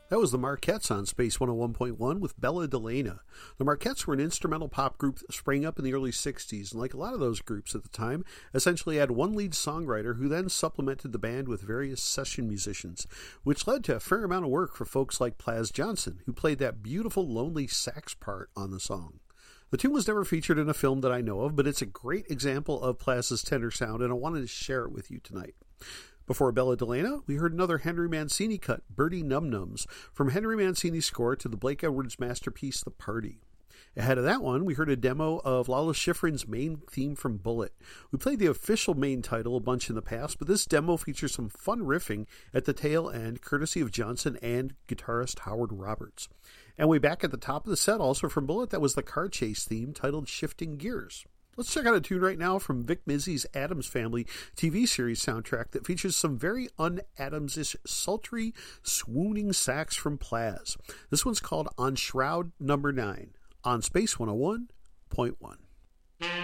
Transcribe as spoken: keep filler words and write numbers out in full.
That was the Marquettes on Space one oh one point one with Bella Delana. The Marquettes were an instrumental pop group that sprang up in the early sixties, and like a lot of those groups at the time, essentially had one lead songwriter who then supplemented the band with various session musicians, which led to a fair amount of work for folks like Plas Johnson, who played that beautiful lonely sax part on the song. The tune was never featured in a film that I know of, but it's a great example of Plas's tenor sound, and I wanted to share it with you tonight. Before Bella Delana, we heard another Henry Mancini cut, Birdie Num Nums, from Henry Mancini's score to the Blake Edwards masterpiece, The Party. Ahead of that one, we heard a demo of Lalo Schifrin's main theme from Bullet. We played the official main title a bunch in the past, but this demo features some fun riffing at the tail end, courtesy of Johnson and guitarist Howard Roberts. And way back at the top of the set, also from Bullet, that was the car chase theme titled Shifting Gears. Let's check out a tune right now from Vic Mizzy's Addams Family T V series soundtrack that features some very un-Addams-ish, sultry, swooning sax from Plas. This one's called On Shroud Number nine on Space one oh one point one.